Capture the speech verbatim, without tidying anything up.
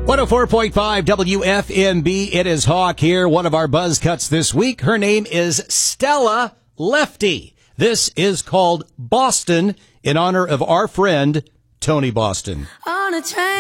one oh four point five W F M B. It is Hawk here. One of our buzz cuts this week. Her name is Stella Lefty. This is called Boston in honor of our friend, Tony Boston. On a train.